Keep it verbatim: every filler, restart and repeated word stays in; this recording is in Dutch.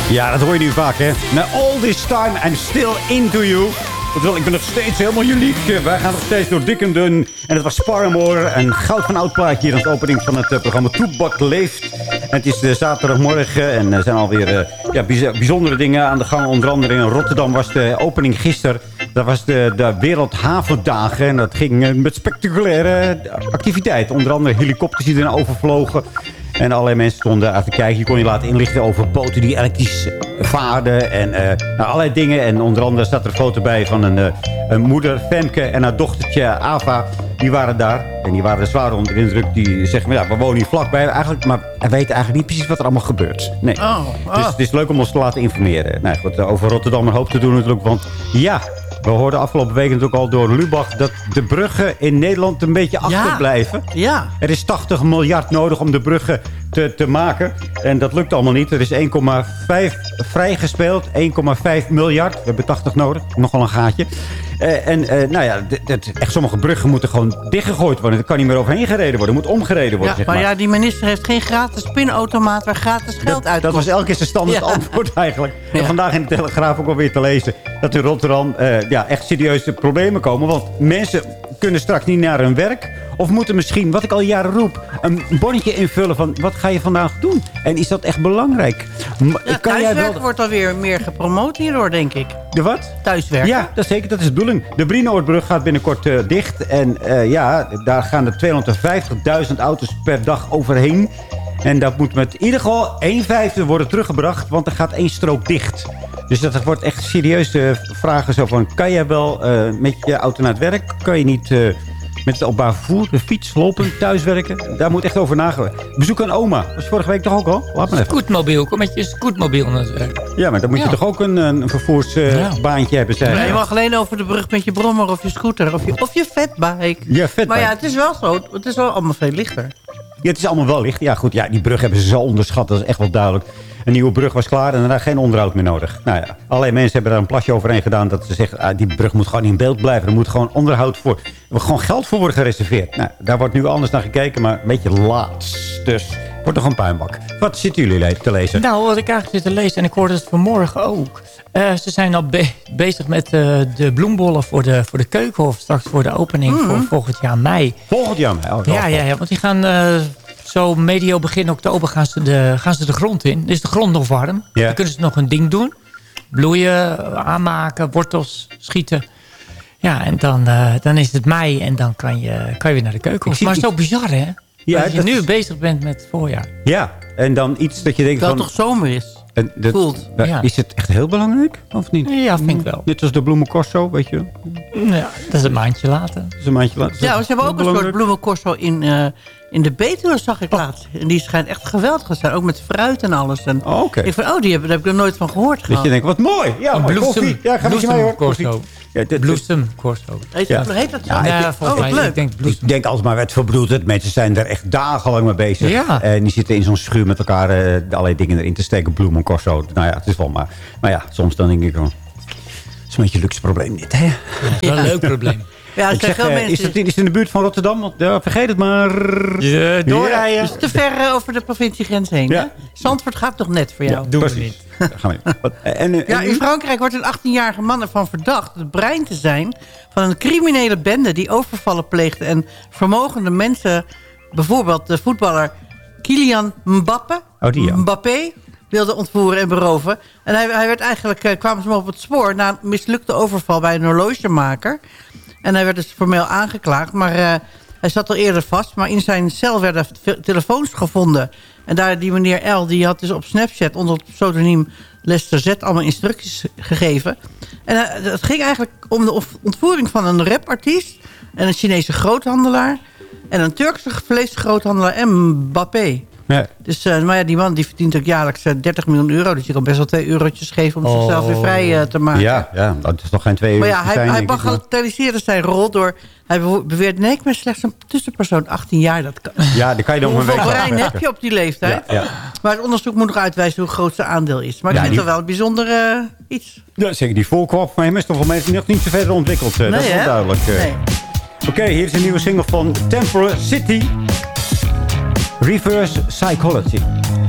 Ja, dat hoor je nu vaak, hè. Na all this time, I'm still into you. Terwijl ik ben nog steeds helemaal uniek. Wij gaan nog steeds door dik en dun. En het was Paramore, een goud van oud plaatje hier aan de opening van het uh, programma Toebak Leeft. En het is uh, zaterdagmorgen en er zijn alweer uh, ja, bijz- bijzondere dingen aan de gang. Onder andere in Rotterdam was de opening gisteren. Dat was de, de Wereldhavendagen en dat ging uh, met spectaculaire activiteiten. Onder andere helikopters die erin overvlogen. En allerlei mensen stonden aan te kijken. Je kon je laten inlichten over boten die elektrisch vaarden. En uh, nou, allerlei dingen. En onder andere staat er een foto bij van een, uh, een moeder, Femke, en haar dochtertje Ava. Die waren daar. En die waren zwaar onder de indruk. Die zeggen, ja, we wonen hier vlakbij eigenlijk. Maar we weten eigenlijk niet precies wat er allemaal gebeurt. Nee. Oh, oh. Dus het is leuk om ons te laten informeren. Nou goed, over Rotterdam een hoop te doen natuurlijk. Want ja, we hoorden afgelopen week natuurlijk al door Lubach dat de bruggen in Nederland een beetje achterblijven. Ja. ja. Er is tachtig miljard nodig om de bruggen te, te maken. En dat lukt allemaal niet. Er is één komma vijf vrijgespeeld. één komma vijf miljard. We hebben tachtig nodig. Nogal een gaatje. Uh, en uh, nou ja, d- d- echt sommige bruggen moeten gewoon dichtgegooid worden. Er kan niet meer overheen gereden worden. Er moet omgereden worden. Ja, zeg maar, maar ja, die minister heeft geen gratis pinautomaat waar gratis geld uit Dat was elke keer zijn standaard Ja. antwoord eigenlijk. Ja. En vandaag in de Telegraaf ook alweer te lezen dat in Rotterdam uh, ja, echt serieuze problemen komen. Want mensen kunnen straks niet naar hun werk. Of moeten misschien, wat ik al jaren roep, een bonnetje invullen van wat ga je vandaag doen? En is dat echt belangrijk? M- Ja, kan jij thuiswerken wel... wordt alweer meer gepromoot hierdoor, denk ik. De wat? Thuiswerken. Ja, dat is zeker. Dat is de bedoeling. De Brienoordbrug gaat binnenkort uh, dicht. En uh, ja, daar gaan er tweehonderdvijftigduizend auto's per dag overheen. En dat moet met in ieder geval een vijfde worden teruggebracht. Want er gaat één strook dicht. Dus dat wordt echt serieuze vragen. Zo van, kan jij wel uh, met je auto naar het werk? Kan je niet uh, met het openbaar vervoer, de fiets, lopen, thuiswerken? Daar moet echt over nagedacht. Bezoek aan oma. Dat was vorige week toch ook al? Laat maar even. Scootmobiel. Kom met je scootmobiel naar het werk. Ja, maar dan moet je Ja. toch ook een, een vervoersbaantje uh, Ja. hebben. Zijn. Nee, je mag alleen over de brug met je brommer of je scooter of je, of je fatbike. Ja, fatbike. Maar ja, het is wel zo. Het is wel allemaal veel lichter. Ja, het is allemaal wel licht. Ja, goed. Ja, die brug hebben ze zo onderschat. Dat is echt wel duidelijk. Een nieuwe brug was klaar en daarna geen onderhoud meer nodig. Nou ja, allerlei mensen hebben daar een plasje overheen gedaan. Dat ze zeggen, ah, die brug moet gewoon in beeld blijven. Er moet gewoon onderhoud voor. Er moet gewoon geld voor worden gereserveerd. Nou, daar wordt nu anders naar gekeken, maar een beetje laat. Dus wordt toch een puinbak. Wat zitten jullie te lezen? Nou, wat ik eigenlijk zit te lezen, en ik hoorde het vanmorgen ook. Uh, ze zijn al be- bezig met uh, de bloembollen voor de, voor de Keukenhof. Straks voor de opening mm. voor volgend jaar mei. Volgend jaar mei? Oh, ja, ja, ja, want die gaan... Uh, Zo medio begin oktober gaan ze, de, gaan ze de grond in. Is de grond nog warm. Ja. Dan kunnen ze nog een ding doen. Bloeien, aanmaken, wortels, schieten. Ja, en dan, uh, dan is het mei en dan kan je, kan je weer naar de keuken. Maar het is zo bizar, hè? Ja, als je nu is... bezig bent met het voorjaar. Ja, en dan iets dat je denkt dat van... het toch zomer is. En dat, voelt. Nou, Ja. Is het echt heel belangrijk, of niet? Ja, vind ik wel. Net als de bloemencorso, weet je. Ja, dat is een maandje later. Dat is een maandje later. Ja, ze hebben ook een soort bloemencorso in, uh, in de Betuwe, zag ik laatst. En die schijnt echt geweldig te zijn. Ook met fruit en alles. En oh, oké. Okay. Ik van, oh, die heb, daar heb ik er nooit van gehoord. Dat je denkt, wat mooi. Ja, een bloesem, ja, ga met je mee, hoor. Bloesemcorso. Ja, dit, bloesemcorso. Heet, ja. heet dat zo? Ja, Ja, ja, volgens oh, mij. leuk. Ik denk, ik denk altijd maar werd verbroederd. Mensen zijn er echt dagenlang mee bezig. Ja. En die zitten in zo'n schuur met elkaar uh, allerlei dingen erin te steken. Bloemen, corso. Nou ja, het is wel maar. Maar ja, soms dan denk ik gewoon... Het is een beetje een luxe probleem dit, hè? Ja, dat is wel een leuk probleem. Ja, ik zeg, uh, mensen... is, het, is het in de buurt van Rotterdam? Want, uh, vergeet het maar. Ja, doorrijden. Ja, dus te ver uh, over de provinciegrens heen. Ja. Hè? Zandvoort gaat toch net voor jou? Ja, doen we Precies. niet. Ja, gaan we niet. En, uh, Ja, en in Frankrijk wordt een achttienjarige man ervan verdacht het brein te zijn van een criminele bende die overvallen pleegde en vermogende mensen, bijvoorbeeld de voetballer Kylian Mbappé, oh, die, ja. Mbappé wilde ontvoeren en beroven. En hij, hij werd eigenlijk, uh, kwamen ze hem op het spoor na een mislukte overval bij een horlogemaker. En hij werd dus formeel aangeklaagd, maar uh, hij zat al eerder vast. Maar in zijn cel werden telefoons gevonden. En daar die meneer L, die had dus op Snapchat onder het pseudoniem Lester Z allemaal instructies gegeven. En uh, het ging eigenlijk om de ontvoering van een rapartiest en een Chinese groothandelaar en een Turkse vleesgroothandelaar en Mbappé. Ja. Dus uh, maar ja, die man die verdient ook jaarlijks uh, dertig miljoen euro. Dus je kan best wel twee eurotjes geven om oh. zichzelf weer vrij uh, te maken. Ja, ja, dat is toch geen twee euro. Maar ja, hij, zijn, hij bagatelliseerde zijn rol door... Hij beweert, nee, ik ben slechts een tussenpersoon, achttien jaar. Dat kan. Ja, die kan je nog een week Hoeveel brein heb je op die leeftijd? Ja, ja. Maar het onderzoek moet nog uitwijzen hoe groot zijn aandeel is. Maar ik ja, vind die... het wel een bijzonder uh, iets. Ja, zeker die voorkwap van hem is toch voor mij nog niet zo verder ontwikkeld. Uh, nee, dat is wel hè? duidelijk. Uh. Nee. Oké, okay, hier is een nieuwe single van Temporary City. Reverse Psychology.